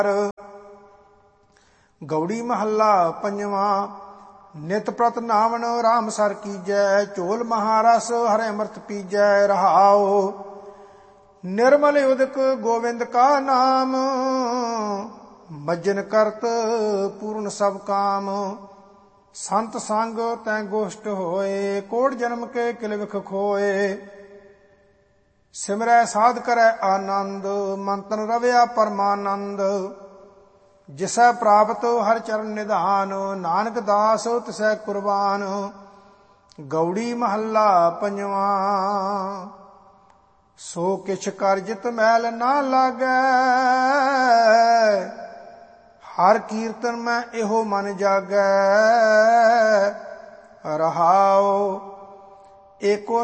ਗੌੜੀ ਮਹੱਲਾ ਪੰਜਵਾਂ। ਨਿਤ ਪ੍ਰਤ ਨਾਵਣ ਰਾਮ ਸਰ ਕੀਜੈ, ਝੋਲ ਮਹਾਰਸ ਹਰਿ ਅੰਮ੍ਰਿਤ ਪੀਜੈ। ਰਹਾਉ ਨਿਰਮਲ ਉਦਕ ਗੋਵਿੰਦ ਕਾ ਨਾਮ, ਮੱਜਨ ਕਰਤ ਪੂਰਨ ਸਭ ਕਾਮ। ਸੰਤ ਸੰਗ ਤੈ ਗੋਸ਼ਟ ਹੋਏ, ਕੋਟ ਜਨਮ ਕੇ ਕਿਲ ਵਿਖ ਖੋਏ। ਸਿਮਰੈ ਸਾਧ ਕਰੈ ਆਨੰਦ, ਮਨ ਤਨ ਰਵਿਆ ਪਰਮਾਨੰਦ। ਜਿਸੈ ਪ੍ਰਾਪਤ ਹਰਿ ਚਰਨ ਨਿਧਾਨ, ਨਾਨਕ ਦਾਸ ਤਿਸੈ ਕੁਰਬਾਨ। ਗੌੜੀ ਮਹੱਲਾ ਪੰਜਵਾਂ। ਸੋ ਕਿਛ ਕਰਜਿਤ ਮੈਲ ਨਾ ਲਾਗੈ, ਹਰ ਕੀਰਤਨ ਮੈਂ ਇਹੋ ਮਨ ਜਾਗੈ। ਰਹਾਉ ਏਕੋ